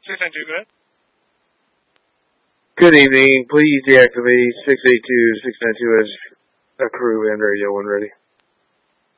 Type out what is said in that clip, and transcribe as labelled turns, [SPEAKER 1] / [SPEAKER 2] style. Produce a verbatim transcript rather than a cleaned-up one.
[SPEAKER 1] six nine two, go ahead.
[SPEAKER 2] Good evening. Please deactivate six eight two, six nine two as a crew and radio when ready.